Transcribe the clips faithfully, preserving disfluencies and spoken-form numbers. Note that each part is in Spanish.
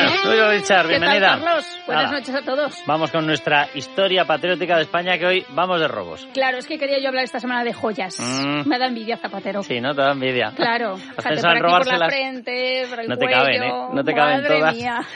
Nuria Richard, bienvenida. ¿Qué tal, Carlos? Buenas Nada. noches a todos. Vamos con nuestra historia patriótica de España, que hoy vamos de robos. Claro, es que quería yo hablar esta semana de joyas. Mm. Me da envidia, Zapatero. Sí, ¿no? Te da envidia. Claro. ¿Has Fíjate, pensado por en aquí, por la robárselas? frente, por el No te cuello. caben, ¿eh? No te caben Madre todas. mía.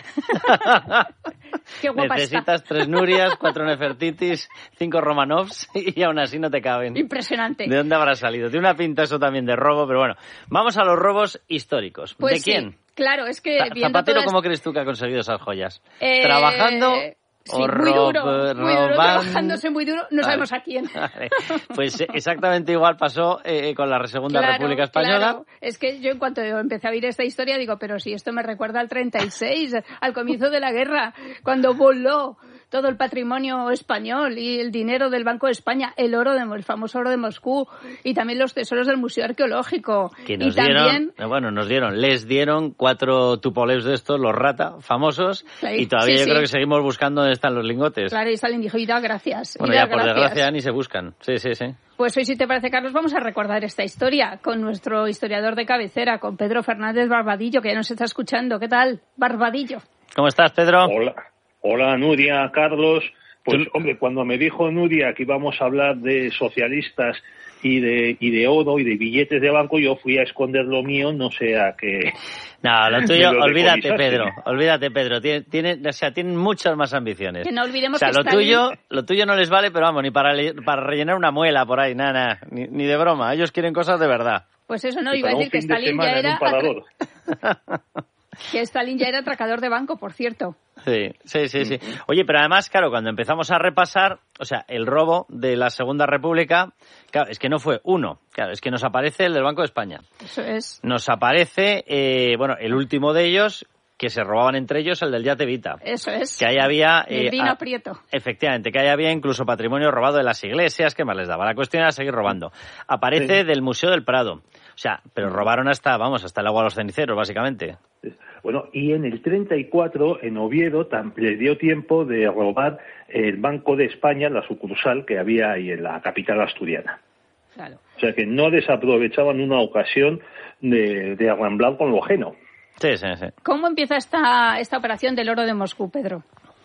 Qué guapa Necesitas está. tres Nurias, cuatro Nefertitis, cinco Romanovs y aún así no te caben. Impresionante. ¿De dónde habrá salido? Tiene una pinta eso también de robo, pero bueno. Vamos a los robos históricos. Pues ¿De sí, quién? Claro, es que Ta- viendo Zapatero, todas... ¿cómo crees tú que ha conseguido esas joyas? Eh, ¿Trabajando Sí, o muy rob- duro, muy duro, roban- trabajándose muy duro, no Vale. sabemos a quién. Vale. Pues exactamente igual pasó eh, con la Segunda Claro, República Española. claro. Es que yo en cuanto empecé a oír esta historia digo, pero si esto me recuerda al treinta y seis, al comienzo de la guerra, cuando voló todo el patrimonio español y el dinero del Banco de España, el oro, de, el famoso oro de Moscú y también los tesoros del Museo Arqueológico. Que y nos también... dieron, bueno, nos dieron, les dieron cuatro tupoleus de estos, los rata, famosos, Claro, y todavía sí, yo sí. creo que seguimos buscando dónde están los lingotes. Claro, y Stalin dijo, y da gracias. y Bueno, da ya por gracias. desgracia ni se buscan. Sí, sí, sí. Pues hoy, si te parece, Carlos, vamos a recordar esta historia con nuestro historiador de cabecera, con Pedro Fernández Barbadillo, que ya nos está escuchando. ¿Qué tal, Barbadillo? ¿Cómo estás, Pedro? Hola, hola Nuria, Carlos. Pues ¿Tú? hombre, cuando me dijo Nuria que íbamos a hablar de socialistas y de y de oro y de billetes de banco, yo fui a esconder lo mío, no sea que... No, lo tuyo, me lo olvídate, decomisaste. Pedro. Olvídate, Pedro. Tiene, tiene, o sea, tienen muchas más ambiciones. Que no olvidemos o sea, que lo Stalin- tuyo, lo tuyo no les vale, pero vamos, ni para, le- para rellenar una muela por ahí, nada, nada, ni, ni de broma. Ellos quieren cosas de verdad. Pues eso no, y iba a para decir un que fin de Stalin semana ya en era... un parador. Que Stalin ya era atracador de banco, por cierto. Sí, sí, sí, sí. Oye, pero además, claro, cuando empezamos a repasar, o sea, el robo de la Segunda República, claro, es que no fue uno, claro, es que nos aparece el del Banco de España. Eso es. Nos aparece, eh, bueno, el último de ellos, que se robaban entre ellos, el del Yate Vita. Eso es. Que ahí había... eh, Negrino a- Prieto. Efectivamente, que ahí había incluso patrimonio robado de las iglesias, ¿qué más les daba? La cuestión era seguir robando. Aparece Sí. del Museo del Prado. O sea, pero robaron hasta, vamos, hasta el agua a los ceniceros, básicamente. Bueno, y en el treinta y cuatro, en Oviedo, tam- les dio tiempo de robar el Banco de España, la sucursal que había ahí en la capital asturiana. Claro. O sea que no desaprovechaban una ocasión de, de arramblar con lo ajeno. Sí, sí, sí. ¿Cómo empieza esta, esta operación del oro de Moscú, Pedro?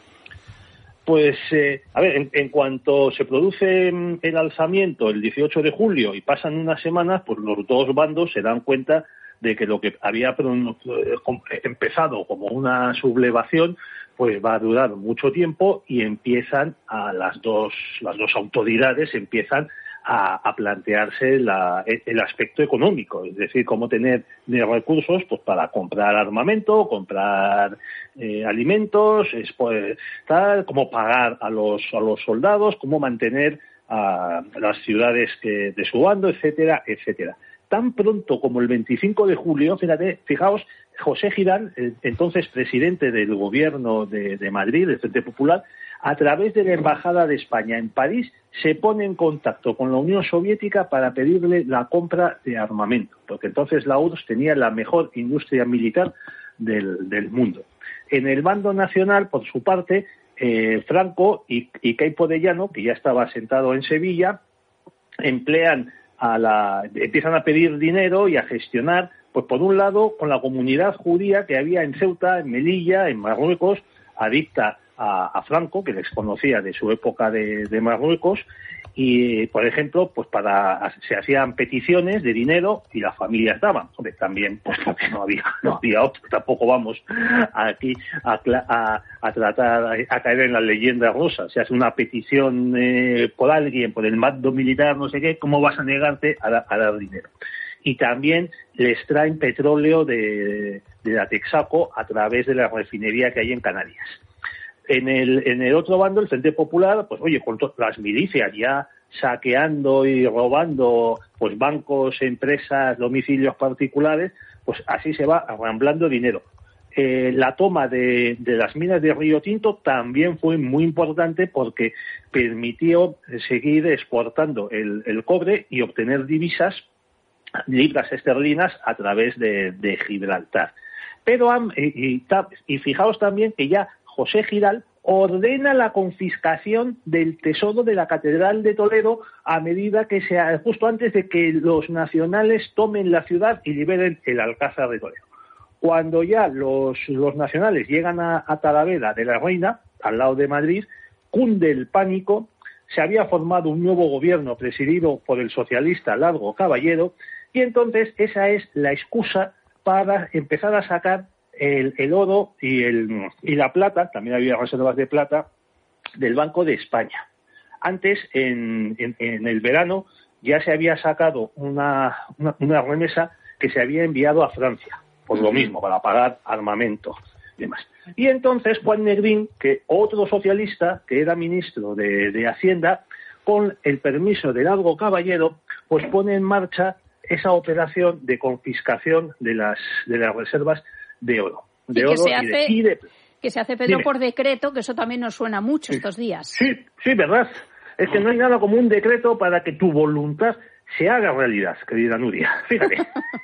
Pues, eh, a ver, en, en cuanto se produce mm, el alzamiento el dieciocho de julio y pasan unas semanas, pues los dos bandos se dan cuenta de que lo que había pron- eh, com- empezado como una sublevación, pues va a durar mucho tiempo y empiezan a las dos, las dos autoridades empiezan a, a plantearse la, el aspecto económico, es decir, cómo tener de recursos pues para comprar armamento, comprar eh, alimentos, es, pues, tal, cómo pagar a los a los soldados, cómo mantener a las ciudades que, de su bando, etcétera, etcétera. Tan pronto como el veinticinco de julio, fíjate, fijaos, José Girán, eh, entonces presidente del gobierno de, de Madrid, del Frente Popular, a través de la Embajada de España en París, se pone en contacto con la Unión Soviética para pedirle la compra de armamento, porque entonces la U R S S tenía la mejor industria militar del, del mundo. En el bando nacional, por su parte, eh, Franco y, y Queipo de Llano, que ya estaba sentado en Sevilla, emplean a la, empiezan a pedir dinero y a gestionar, pues por un lado, con la comunidad judía que había en Ceuta, en Melilla, en Marruecos, adicta a, a Franco, que les conocía de su época de, de Marruecos, y, por ejemplo, pues para se hacían peticiones de dinero y las familias daban. Hombre, también, pues porque no había, no había otro, tampoco vamos aquí a, a, a tratar, a caer en las leyendas rosas. Si haces una petición eh, por alguien, por el mando militar, no sé qué, ¿cómo vas a negarte a, a dar dinero? Y también les traen petróleo de, de la Texaco a través de la refinería que hay en Canarias. En el, en el otro bando, el Frente Popular, pues oye, con to- las milicias ya saqueando y robando pues bancos, empresas, domicilios particulares, pues así se va arramblando dinero. Eh, la toma de, de las minas de Río Tinto también fue muy importante porque permitió seguir exportando el, el cobre y obtener divisas, libras esterlinas, a través de, de Gibraltar. Pero, y, y, y fijaos también que ya José Giral ordena la confiscación del tesoro de la Catedral de Toledo a medida que sea, justo antes de que los nacionales tomen la ciudad y liberen el Alcázar de Toledo. Cuando ya los, los nacionales llegan a, a Talavera de la Reina, al lado de Madrid, cunde el pánico. Se había formado un nuevo gobierno presidido por el socialista Largo Caballero, y entonces esa es la excusa para empezar a sacar el, el oro y, el, y la plata, también había reservas de plata, del Banco de España. Antes, en, en, en el verano, ya se había sacado una, una, una remesa que se había enviado a Francia, por lo mismo, para pagar armamento y demás. Y entonces Juan Negrín, que otro socialista, que era ministro de, de Hacienda, con el permiso de Largo Caballero, pues pone en marcha esa operación de confiscación de las de las reservas de oro. De y, oro que se y, hace, de, y de... que se hace, Pedro, Dime. por decreto, que eso también nos suena mucho estos días. Sí, sí, verdad. Es que no hay nada como un decreto para que tu voluntad se haga realidad, querida Nuria. Fíjate.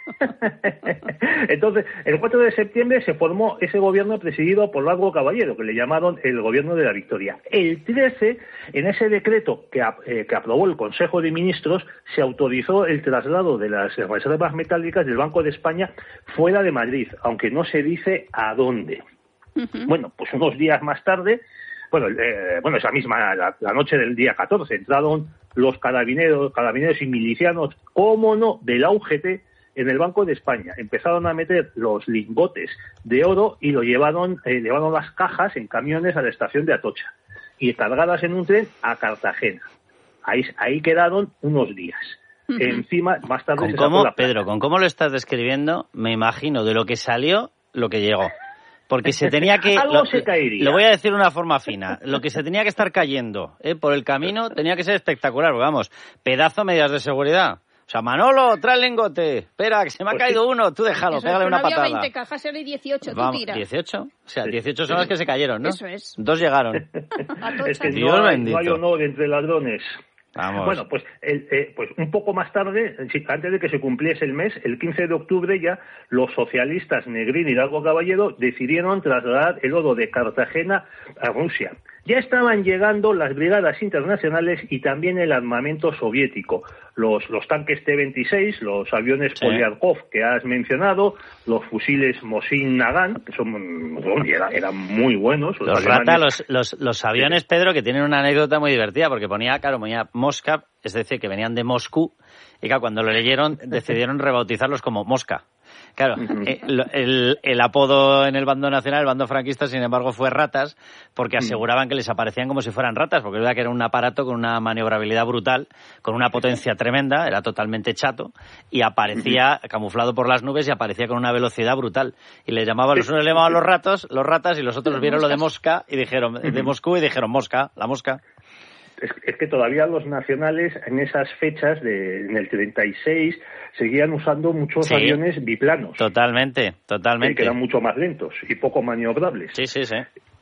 Entonces, el cuatro de septiembre se formó ese gobierno presidido por Largo Caballero, que le llamaron el Gobierno de la Victoria. El trece, en ese decreto que, eh, que aprobó el Consejo de Ministros, se autorizó el traslado de las reservas metálicas del Banco de España fuera de Madrid, aunque no se dice a dónde. Uh-huh. Bueno, pues unos días más tarde, bueno, eh, bueno esa misma, la, la noche del día catorce, entraron los carabineros, carabineros y milicianos, cómo no, de la U G T en el Banco de España. Empezaron a meter los lingotes de oro y lo llevaron, eh, llevaron las cajas en camiones a la estación de Atocha y cargadas en un tren a Cartagena. Ahí, ahí quedaron unos días. Uh-huh. Encima, más tarde ¿Con se cómo, la Pedro, con cómo lo estás describiendo, me imagino de lo que salió, lo que llegó. Porque se tenía que... Algo lo, se caería. Lo voy a decir de una forma fina. Lo que se tenía que estar cayendo ¿eh? por el camino tenía que ser espectacular. Porque, vamos, pedazo medidas de seguridad. O sea, Manolo, trae el lingote. Espera, que se me ha pues caído sí. uno. Tú déjalo, Eso pégale es, una no patada. había veinte cajas, eran dieciocho, vamos, tú tira. ¿dieciocho? O sea, dieciocho son las que se cayeron, ¿no? Eso es. Dos llegaron. Es que Dios no hay, bendito. no hay honor entre ladrones. Vamos. Bueno, pues, el, eh, pues un poco más tarde, antes de que se cumpliese el mes, el quince de octubre ya, los socialistas Negrín y Largo Caballero decidieron trasladar el oro de Cartagena a Rusia. Ya estaban llegando las brigadas internacionales y también el armamento soviético. Los, los tanques T veintiséis, los aviones sí. Poliarkov que has mencionado, los fusiles Mosin Nagant, que son bueno, eran, eran muy buenos. Los, los rata, los, los, los aviones, Pedro, que tienen una anécdota muy divertida, porque ponía, claro, ponía Mosca, es decir, que venían de Moscú, y claro, cuando lo leyeron decidieron rebautizarlos como Mosca. Claro, uh-huh. el, el, el apodo en el bando nacional, el bando franquista, sin embargo, fue ratas, porque aseguraban uh-huh. que les aparecían como si fueran ratas, porque es verdad que era un aparato con una maniobrabilidad brutal, con una potencia tremenda, era totalmente chato, y aparecía uh-huh. camuflado por las nubes y aparecía con una velocidad brutal. Y le llamaban, los unos le llamaban los ratos, los ratas, y los otros los vieron moscas. Lo de Mosca, y dijeron, uh-huh. de Moscú, y dijeron Mosca, la mosca. Es, es que todavía los nacionales en esas fechas, de, en el treinta y seis, seguían usando muchos sí, aviones biplanos. Totalmente, totalmente. Que eran mucho más lentos y poco maniobrables. Sí, sí, sí.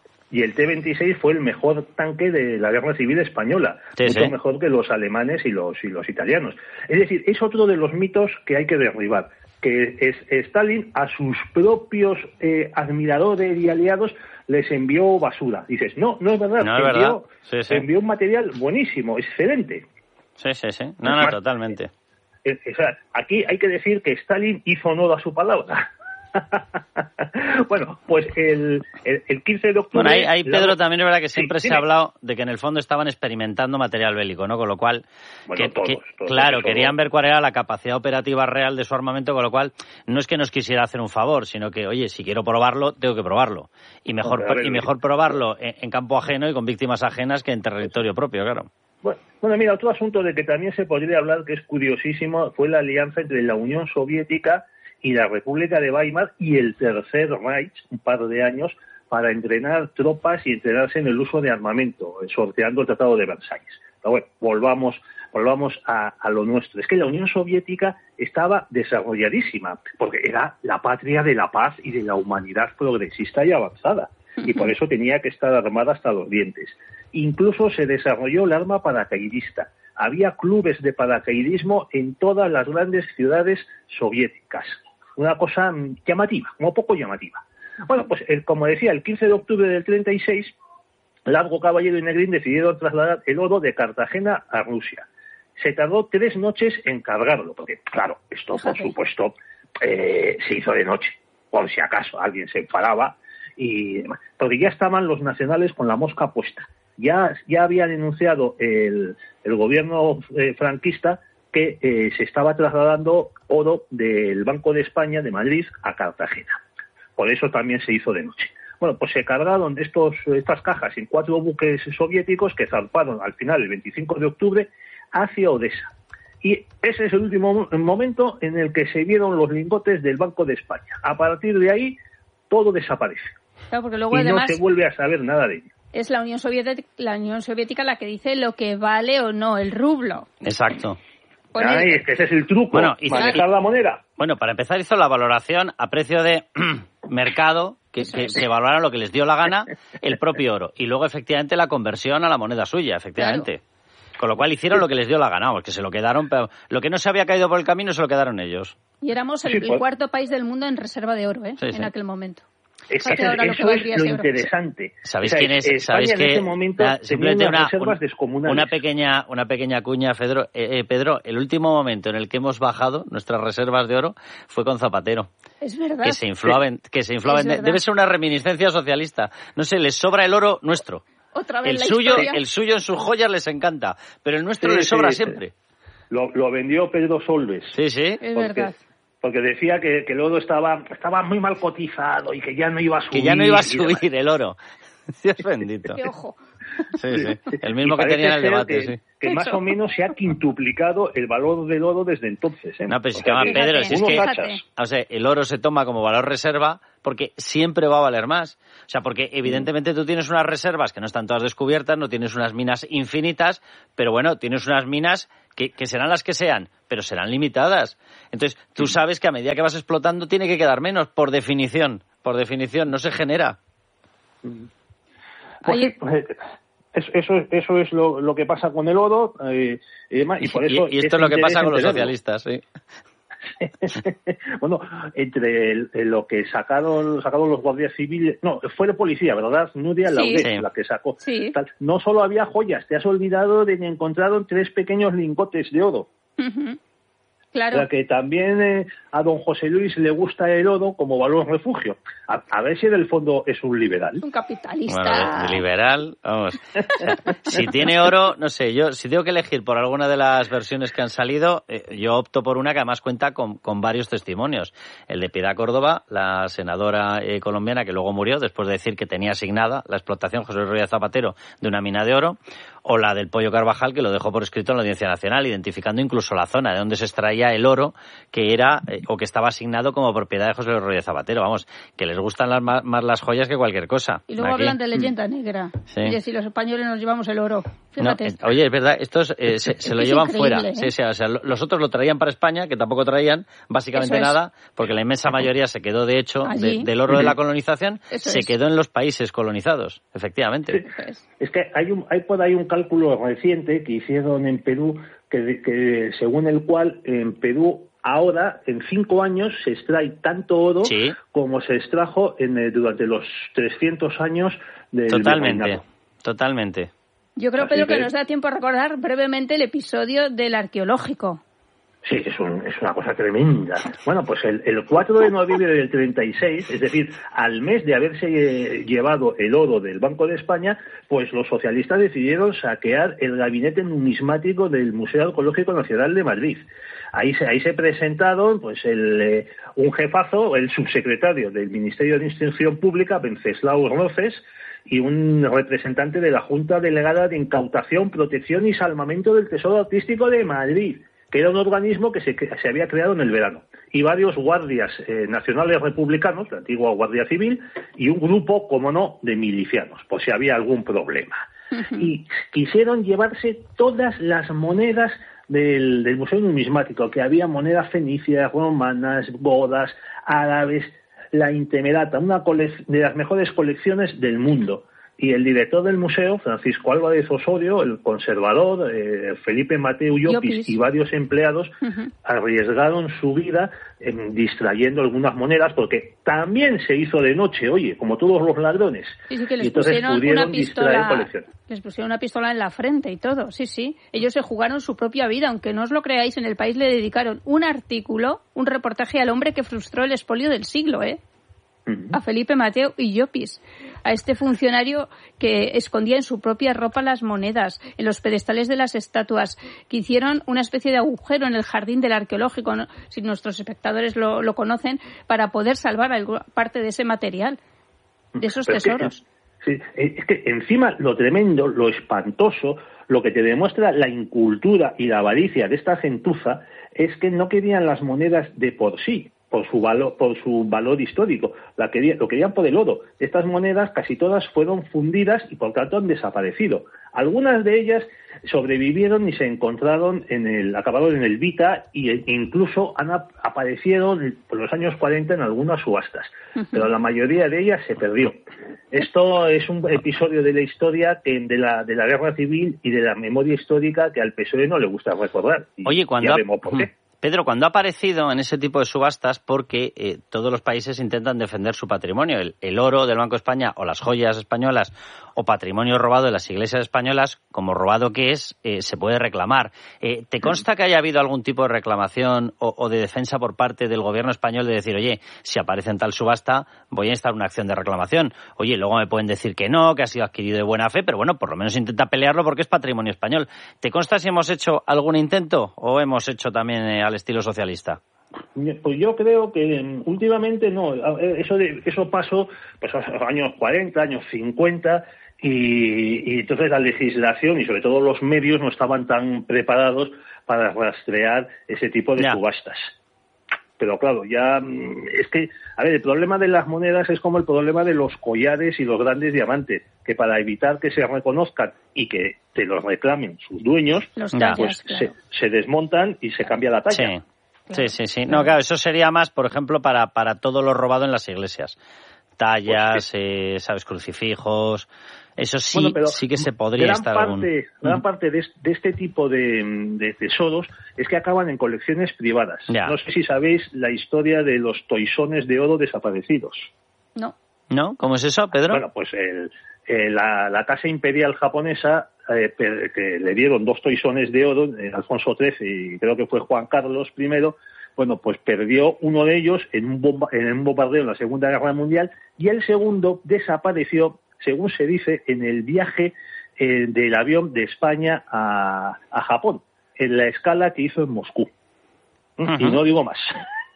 Y el T veintiséis fue el mejor tanque de la Guerra Civil Española, sí, mucho sí. mejor que los alemanes y los, y los italianos. Es decir, es otro de los mitos que hay que derribar, que es, Stalin a sus propios eh, admiradores y aliados les envió basura. Dices, no, no es verdad. No es envió, verdad. Sí, sí. envió un material buenísimo, excelente. Sí, sí, sí. No, no, más, totalmente. Eh, eh, o sea, aquí hay que decir que Stalin hizo honor a su palabra. Bueno, pues el, el, el quince de octubre... Bueno, ahí, ahí Pedro, la... también es verdad que siempre sí, se ha hablado de que en el fondo estaban experimentando material bélico, ¿no? Con lo cual, bueno, que, todos, que, todos, claro, todos. querían ver cuál era la capacidad operativa real de su armamento, con lo cual no es que nos quisiera hacer un favor, sino que, oye, si quiero probarlo, tengo que probarlo. Y mejor, no, ver, y mejor probarlo en, en campo ajeno y con víctimas ajenas que en territorio propio, claro. Bueno, bueno, mira, otro asunto de que también se podría hablar, que es curiosísimo, fue la alianza entre la Unión Soviética y la República de Weimar y el Tercer Reich, un par de años, para entrenar tropas y entrenarse en el uso de armamento, sorteando el Tratado de Versalles. Pero bueno, volvamos, volvamos a, a lo nuestro. Es que la Unión Soviética estaba desarrolladísima, porque era la patria de la paz y de la humanidad progresista y avanzada, y por eso tenía que estar armada hasta los dientes. Incluso se desarrolló el arma paracaidista. Había clubes de paracaidismo en todas las grandes ciudades soviéticas. Una cosa llamativa, como poco llamativa. Bueno, pues el, como decía, el quince de octubre del treinta y seis, Largo Caballero y Negrín decidieron trasladar el oro de Cartagena a Rusia. Se tardó tres noches en cargarlo, porque, claro, esto, por supuesto, eh, se hizo de noche. por si acaso alguien se enfadaba, y porque ya estaban los nacionales con la mosca puesta. Ya, ya había denunciado el, el gobierno eh, franquista que eh, se estaba trasladando oro del Banco de España de Madrid a Cartagena. Por eso también se hizo de noche. Bueno, pues se cargaron estos, estas cajas en cuatro buques soviéticos que zarparon al final, el veinticinco de octubre, hacia Odessa. Y ese es el último momento en el que se vieron los lingotes del Banco de España. A partir de ahí, todo desaparece. Claro, porque luego y además no se vuelve a saber nada de ello. Es la Unión Soviética, la Unión Soviética la que dice lo que vale o no el rublo. Exacto. Poner... Ay, es que ese es el truco, bueno, y manejar la moneda. Bueno, para empezar hizo la valoración a precio de mercado, que, que, que valoraron lo que les dio la gana, el propio oro. Y luego, efectivamente, la conversión a la moneda suya, efectivamente. Claro. Con lo cual hicieron lo que les dio la gana, porque se lo quedaron, pero lo que no se había caído por el camino se lo quedaron ellos. Y éramos el, sí, pues... el cuarto país del mundo en reserva de oro, ¿eh? Sí, en sí. aquel momento. Es que eso, eso es lo interesante. ¿Sabéis o sea, quién es? España ¿Sabéis en que ese momento na, tenía unas una, reservas un, descomunales? Una pequeña, una pequeña cuña, Pedro, eh, eh, Pedro, el último momento en el que hemos bajado nuestras reservas de oro fue con Zapatero. Es verdad. Que se inflaban, que se inflaban. Debe ser una reminiscencia socialista. No sé, les sobra el oro nuestro. Otra vez el la suyo, historia. el suyo en sus joyas les encanta, pero el nuestro sí, les sobra sí, siempre. Lo, lo vendió Pedro Solbes. Sí, sí. Es porque, verdad. Porque decía que, que el oro estaba, estaba muy mal cotizado y que ya no iba a subir. Que ya no iba a subir el oro. Dios bendito. ¡Qué ojo! Sí, sí. El mismo que tenía en el debate, que, sí. Que más o menos se ha quintuplicado el valor del oro desde entonces, ¿eh? No, pero si que, que Pedro, si es que o sea, el oro se toma como valor reserva porque siempre va a valer más. O sea, porque evidentemente tú tienes unas reservas que no están todas descubiertas, no tienes unas minas infinitas, pero bueno, tienes unas minas que, que serán las que sean, pero serán limitadas. Entonces, tú sabes que a medida que vas explotando tiene que quedar menos, por definición. Por definición, no se genera. Pues sí, pues, eso, eso es lo, lo que pasa con el oro eh, y demás. Y, por eso y, y esto es lo que pasa con los socialistas, sí. Bueno, entre el, el, lo que sacaron sacaron los guardias civiles, no, fue la policía, ¿verdad? Nuria Laudet, sí, la que sacó. Sí. Tal, no solo había joyas, te has olvidado de que encontraron tres pequeños lingotes de oro. Uh-huh. Claro. O sea que también eh, a don José Luis le gusta el oro como valor refugio. A, a ver si en el fondo es un liberal. Un capitalista. Bueno, liberal, vamos. O sea, si tiene oro, no sé, yo si tengo que elegir por alguna de las versiones que han salido, eh, yo opto por una que además cuenta con, con varios testimonios. El de Piedad Córdoba, la senadora eh, colombiana que luego murió después de decir que tenía asignada la explotación José Luis Rodríguez Zapatero de una mina de oro, o la del Pollo Carvajal, que lo dejó por escrito en la Audiencia Nacional, identificando incluso la zona de donde se extraía el oro que era eh, o que estaba asignado como propiedad de José Luis Rodríguez Zapatero. Vamos, que les gustan las, más, más las joyas que cualquier cosa. Y luego aquí hablan de leyenda negra. Sí. Oye, si los españoles nos llevamos el oro. Fíjate. No, oye, es verdad, estos eh, se, se lo es llevan fuera. ¿eh? Sí, sí, o sea, los otros lo traían para España, que tampoco traían básicamente nada, porque la inmensa mayoría se quedó, de hecho, de, del oro de la colonización, Eso se es. quedó en los países colonizados, efectivamente. Sí. Es que hay un hay por ahí un cálculo reciente que hicieron en Perú, que, que según el cual en Perú ahora, en cinco años, se extrae tanto oro sí. como se extrajo en el, durante los trescientos años del Totalmente, virreinato. Totalmente. Yo creo, Pedro, que... que nos da tiempo a recordar brevemente el episodio del arqueológico. Sí, es, un, es una cosa tremenda. Bueno, pues el, el cuatro de noviembre del treinta y seis, es decir, al mes de haberse llevado el oro del Banco de España, pues los socialistas decidieron saquear el gabinete numismático del Museo Arqueológico Nacional de Madrid. Ahí se, ahí se presentaron pues el, eh, un jefazo, el subsecretario del Ministerio de Instrucción Pública, Venceslao Roces, y un representante de la Junta Delegada de Incautación, Protección y Salvamento del Tesoro Artístico de Madrid, que era un organismo que se, que se había creado en el verano, y varios guardias eh, nacionales republicanos, la antigua Guardia Civil, y un grupo, como no, de milicianos, por si había algún problema. Uh-huh. Y quisieron llevarse todas las monedas del, del Museo Numismático, que había monedas fenicias, romanas, godas, árabes, la Intemerata, una colec- de las mejores colecciones del mundo. Y el director del museo, Francisco Álvarez Osorio, el conservador, eh, Felipe Mateu Llopis, Llopis y varios empleados uh-huh. arriesgaron su vida eh, distrayendo algunas monedas, porque también se hizo de noche, oye, como todos los ladrones. Sí, sí, que les y entonces pusieron pudieron una pistola, colecciones. Les pusieron una pistola en la frente y todo, sí, sí. Ellos se jugaron su propia vida, aunque no os lo creáis, en El País le dedicaron un artículo, un reportaje al hombre que frustró el expolio del siglo, ¿eh? a Felipe Mateo y Llopis, a este funcionario que escondía en su propia ropa las monedas, en los pedestales de las estatuas, que hicieron una especie de agujero en el jardín del arqueológico, ¿no? Si nuestros espectadores lo, lo conocen, para poder salvar alguna parte de ese material, de esos Pero tesoros. Es que, sí, es que encima lo tremendo, lo espantoso, lo que te demuestra la incultura y la avaricia de esta gentuza es que no querían las monedas de por sí, por su valor, por su valor histórico, la querían, lo querían por el oro. Estas monedas casi todas fueron fundidas y por tanto han desaparecido. Algunas de ellas sobrevivieron y se encontraron en el, acabaron en el Vita e incluso han ap- aparecieron por los años cuarenta en algunas subastas, pero la mayoría de ellas se perdió. Esto es un episodio de la historia que, de la de la guerra civil y de la memoria histórica que al P S O E no le gusta recordar. Y Oye, cuando ya ha... vemos por qué. Pedro, cuando ha aparecido en ese tipo de subastas, porque eh, todos los países intentan defender su patrimonio, el, el oro del Banco de España o las joyas españolas o patrimonio robado de las iglesias españolas, como robado que es, eh, se puede reclamar. Eh, ¿Te consta que haya habido algún tipo de reclamación o, o de defensa por parte del gobierno español de decir, oye, si aparece en tal subasta, voy a instar una acción de reclamación? Oye, luego me pueden decir que no, que ha sido adquirido de buena fe, pero bueno, por lo menos intenta pelearlo porque es patrimonio español. ¿Te consta si hemos hecho algún intento o hemos hecho también eh, al estilo socialista? Pues yo creo que últimamente no. Eso de, eso pasó pues a los años cuarenta, años cincuenta, y, y entonces la legislación y sobre todo los medios no estaban tan preparados para rastrear ese tipo de ya. subastas. Pero claro, ya es que, a ver, el problema de las monedas es como el problema de los collares y los grandes diamantes, que para evitar que se reconozcan y que te los reclamen sus dueños, Los Ya. tallas, pues claro. se, se desmontan y se cambia la talla. Sí. Sí, sí, sí. No, claro, eso sería más, por ejemplo, para, para todo lo robado en las iglesias. Tallas, Pues, eh, sabes, crucifijos. Eso sí, Bueno, pero sí que se podría gran estar parte, algún... gran Mm. parte de, de este tipo de, de tesoros es que acaban en colecciones privadas. Ya. No sé si sabéis la historia de los toisones de oro desaparecidos. No. ¿No? ¿Cómo es eso, Pedro? Bueno, pues el, el, la, la Casa Imperial japonesa, eh, per, que le dieron dos toisones de oro, eh, Alfonso trece y creo que fue Juan Carlos primero, bueno, pues perdió uno de ellos en un, bomba, en un bombardeo en la Segunda Guerra Mundial y el segundo desapareció, según se dice, en el viaje eh, del avión de España a, a Japón, en la escala que hizo en Moscú. Uh-huh. Y no digo más.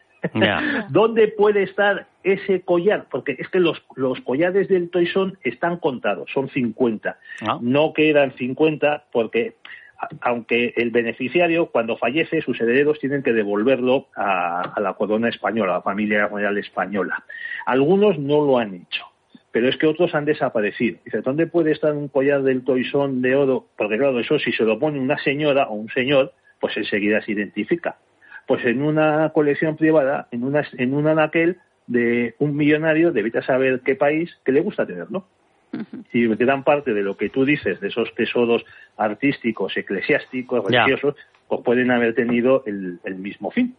Ya. ¿Dónde puede estar ese collar? Porque es que los, los collares del toisón están contados, son cincuenta. ¿No? No quedan cincuenta porque, aunque el beneficiario, cuando fallece, sus herederos tienen que devolverlo a, a la corona española, a la familia real española. Algunos no lo han hecho, pero es que otros han desaparecido. Dice, ¿dónde puede estar un collar del toisón de oro? Porque claro, eso si se lo pone una señora o un señor, pues enseguida se identifica. Pues en una colección privada, en una en un anaquel de un millonario, de vete a saber qué país, que le gusta tenerlo. Uh-huh. Y gran parte de lo que tú dices, de esos tesoros artísticos, eclesiásticos, religiosos, yeah. pues pueden haber tenido el, el mismo fin.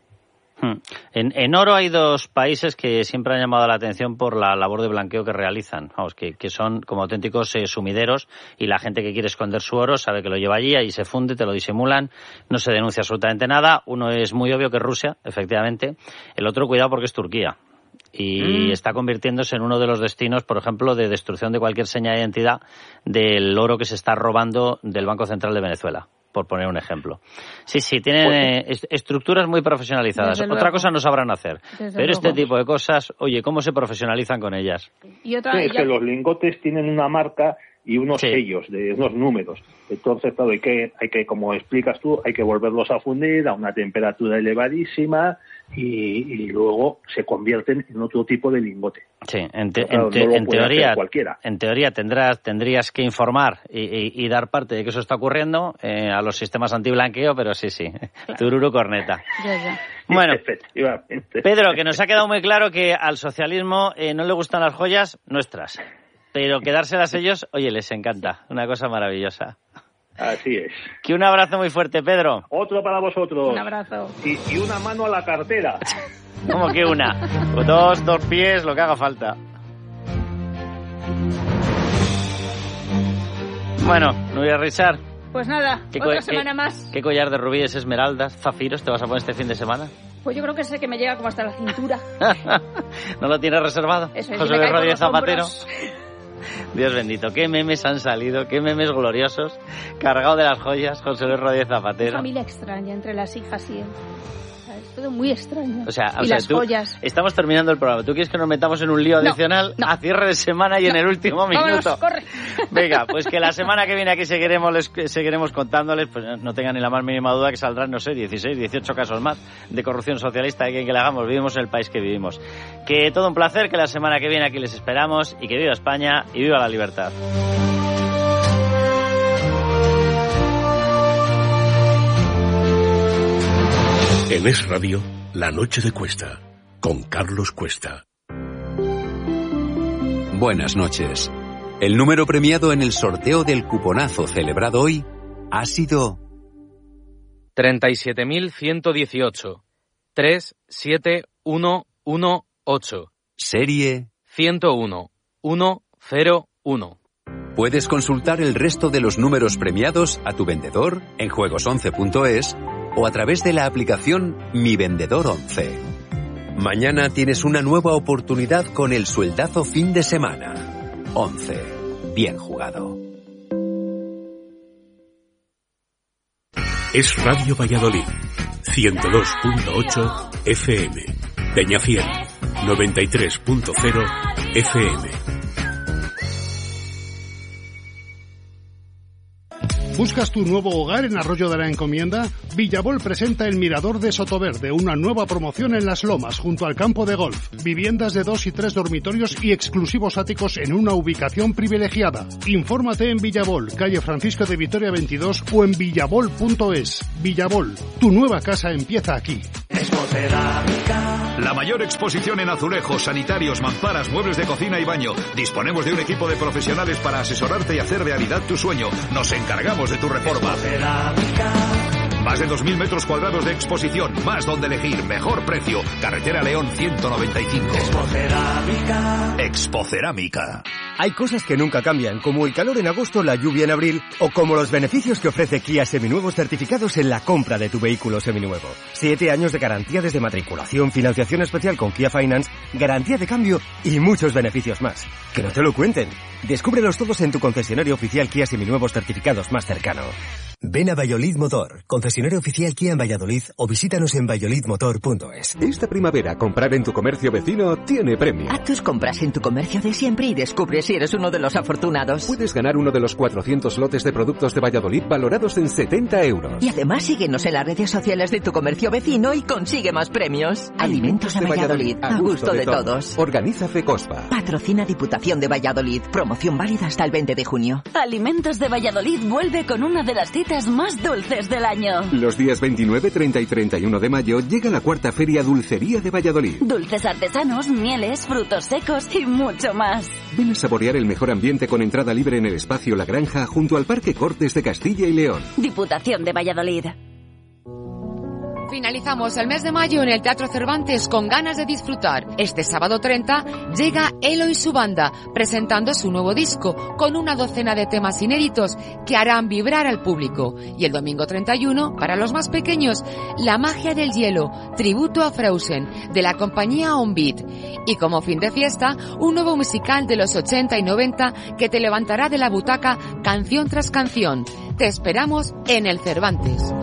En, en oro hay dos países que siempre han llamado la atención por la labor de blanqueo que realizan, vamos, que, que son como auténticos eh, sumideros, y la gente que quiere esconder su oro sabe que lo lleva allí, ahí se funde, te lo disimulan, no se denuncia absolutamente nada. Uno es muy obvio que es Rusia, efectivamente, el otro cuidado porque es Turquía. Y mm. está convirtiéndose en uno de los destinos, por ejemplo, de destrucción de cualquier seña de identidad del oro que se está robando del Banco Central de Venezuela, por poner un ejemplo. Sí, sí, tienen eh, est- estructuras muy profesionalizadas. Desde otra luego. cosa no sabrán hacer. Desde pero luego. Este tipo de cosas, oye, ¿cómo se profesionalizan con ellas? Y otra, sí, es ya... que los lingotes tienen una marca y unos sí. sellos, de unos números. Entonces, claro, hay que, hay que, como explicas tú, hay que volverlos a fundir a una temperatura elevadísima y, y luego se convierten en otro tipo de lingote. Sí, en, te, claro, en, te, no en teoría, cualquiera. en teoría tendrás, tendrías que informar y, y, y dar parte de que eso está ocurriendo eh, a los sistemas antiblanqueo, pero sí, sí, claro. Tururu corneta. Ya, ya. Bueno, Pedro, que nos ha quedado muy claro que al socialismo eh, no le gustan las joyas nuestras, pero quedárselas ellos, oye, les encanta, una cosa maravillosa. Así es. Que un abrazo muy fuerte, Pedro. Otro para vosotros. Un abrazo. Y, y una mano a la cartera. ¿Cómo que una? Dos, dos pies, lo que haga falta. Bueno, Nuria Richard. Pues nada, otra qué, semana más. ¿Qué collar de rubíes, esmeraldas, zafiros te vas a poner este fin de semana? Pues yo creo que es el que me llega como hasta la cintura. ¿No lo tienes reservado? Eso es, José Luis Rodríguez Zapatero. Dios bendito, qué memes han salido, qué memes gloriosos, cargado de las joyas, José Luis Rodríguez Zapatero. Una familia extraña entre las hijas y él. Es todo muy extraño. O sea, y o sea las tú, joyas. Estamos terminando el programa. ¿Tú quieres que nos metamos en un lío No, adicional no. a cierre de semana y No. en el último minuto? Vámonos, corre. Venga, pues que la semana que viene aquí seguiremos, les, seguiremos contándoles, pues no tengan ni la más mínima duda que saldrán, no sé, dieciséis, dieciocho casos más de corrupción socialista y que, que le hagamos. Vivimos en el país que vivimos. Que todo un placer, que la semana que viene aquí les esperamos y que viva España y viva la libertad. En Es Radio, La Noche de Cuesta, con Carlos Cuesta. Buenas noches. El número premiado en el sorteo del cuponazo celebrado hoy ha sido treinta y siete mil ciento dieciocho. tres siete uno uno ocho. serie ciento uno. uno cero uno. Puedes consultar el resto de los números premiados a tu vendedor en juegos once punto es o a través de la aplicación Mi Vendedor once. Mañana tienes una nueva oportunidad con el sueldazo fin de semana. once. Bien jugado. Es Radio Valladolid, ciento dos punto ocho F M. Peñafiel, noventa y tres punto cero F M. ¿Buscas tu nuevo hogar en Arroyo de la Encomienda? Villabol presenta el Mirador de Sotoverde, una nueva promoción en Las Lomas, junto al campo de golf. Viviendas de dos y tres dormitorios y exclusivos áticos en una ubicación privilegiada. Infórmate en Villabol, calle Francisco de Vitoria veintidós o en villabol punto es. Villabol, tu nueva casa empieza aquí. La mayor exposición en azulejos, sanitarios, mamparas, muebles de cocina y baño. Disponemos de un equipo de profesionales para asesorarte y hacer realidad tu sueño. Nos encargamos de tu reforma. Más de dos mil metros cuadrados de exposición, más donde elegir, mejor precio. Carretera León ciento noventa y cinco. Expocerámica. Expocerámica. Hay cosas que nunca cambian, como el calor en agosto, la lluvia en abril, o como los beneficios que ofrece Kia Seminuevos certificados en la compra de tu vehículo seminuevo. Siete años de garantía desde matriculación, financiación especial con Kia Finance, garantía de cambio y muchos beneficios más. Que no te lo cuenten. Descúbrelos todos en tu concesionario oficial Kia Seminuevos certificados más cercano. Ven a Valladolid Motor, concesionario oficial Kia en Valladolid, o visítanos en valladolid motor punto es. Esta primavera, comprar en tu comercio vecino tiene premio. Haz tus compras en tu comercio de siempre y descubre si eres uno de los afortunados. Puedes ganar uno de los cuatrocientos lotes de productos de Valladolid valorados en setenta euros. Y además síguenos en las redes sociales de tu comercio vecino y consigue más premios. Alimentos, Alimentos de, de Valladolid, Valladolid, a gusto, gusto de, de todos. todos. Organiza FECOSPA. Patrocina Diputación de Valladolid. Promoción válida hasta el veinte de junio. Alimentos de Valladolid vuelve con una de las citas más dulces del año. Los días veintinueve, treinta y treinta y uno de mayo llega la cuarta Feria Dulcería de Valladolid. Dulces artesanos, mieles, frutos secos y mucho más. Ven a saborear el mejor ambiente con entrada libre en el espacio La Granja junto al Parque Cortes de Castilla y León. Diputación de Valladolid. Finalizamos el mes de mayo en el Teatro Cervantes con ganas de disfrutar. Este sábado treinta llega Elo y su banda, presentando su nuevo disco, con una docena de temas inéditos que harán vibrar al público. Y el domingo treinta y uno, para los más pequeños, La magia del hielo, tributo a Frozen, de la compañía On Beat. Y como fin de fiesta, un nuevo musical de los ochenta y noventa que te levantará de la butaca canción tras canción. Te esperamos en el Cervantes.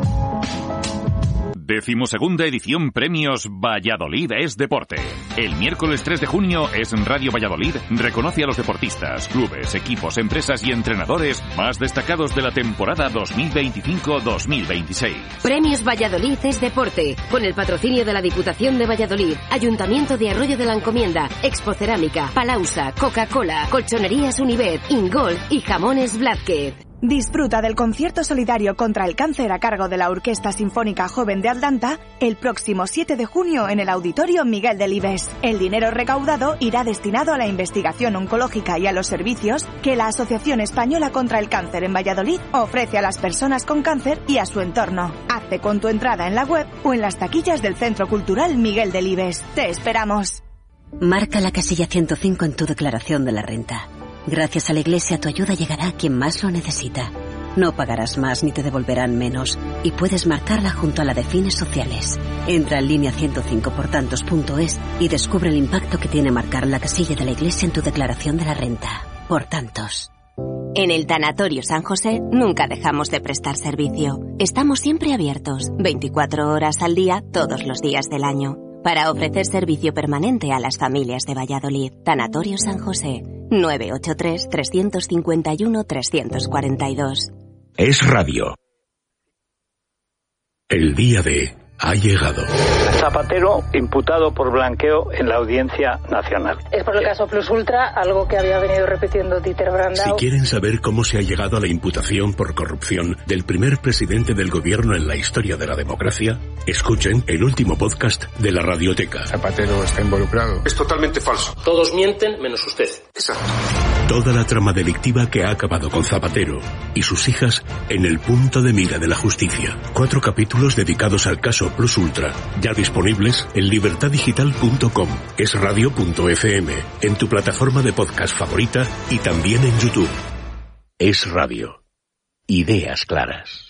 Decimosegunda edición Premios Valladolid es Deporte. El miércoles tres de junio es Radio Valladolid reconoce a los deportistas, clubes, equipos, empresas y entrenadores más destacados de la temporada dos mil veinticinco dos mil veintiséis. Premios Valladolid es Deporte, con el patrocinio de la Diputación de Valladolid, Ayuntamiento de Arroyo de la Encomienda, Expocerámica, Palausa, Coca-Cola, Colchonerías Univet, Ingol y Jamones Blázquez. Disfruta del concierto solidario contra el cáncer a cargo de la Orquesta Sinfónica Joven de Atlanta el próximo siete de junio en el Auditorio Miguel Delibes. El dinero recaudado irá destinado a la investigación oncológica y a los servicios que la Asociación Española contra el Cáncer en Valladolid ofrece a las personas con cáncer y a su entorno. Hazte con tu entrada en la web o en las taquillas del Centro Cultural Miguel Delibes. ¡Te esperamos! Marca la casilla ciento cinco en tu declaración de la renta. Gracias a la Iglesia, tu ayuda llegará a quien más lo necesita. No pagarás más ni te devolverán menos. Y puedes marcarla junto a la de fines sociales. Entra en línea ciento cinco por tantos punto es y descubre el impacto que tiene marcar la casilla de la iglesia en tu declaración de la renta. Por tantos. En el Tanatorio San José nunca dejamos de prestar servicio. Estamos siempre abiertos, veinticuatro horas al día, todos los días del año, para ofrecer servicio permanente a las familias de Valladolid. Tanatorio San José, nueve ocho tres, tres cinco uno, tres cuatro dos. Es Radio. El día de ha llegado. Zapatero imputado por blanqueo en la Audiencia Nacional. Es por el caso Plus Ultra, algo que había venido repitiendo Dieter Brandau. Si quieren saber cómo se ha llegado a la imputación por corrupción del primer presidente del gobierno en la historia de la democracia, escuchen el último podcast de la Radioteca. Zapatero está involucrado. Es totalmente falso. Todos mienten menos usted. Exacto. Toda la trama delictiva que ha acabado con Zapatero y sus hijas en el punto de mira de la justicia. Cuatro capítulos dedicados al caso Plus Ultra, ya disponibles en libertad digital punto com, es radio punto efe eme, en tu plataforma de podcast favorita y también en YouTube. Es Radio. Ideas claras.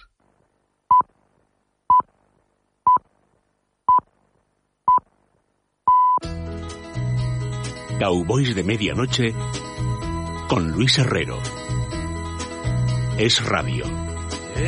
Cowboys de Medianoche con Luis Herrero. Es Radio.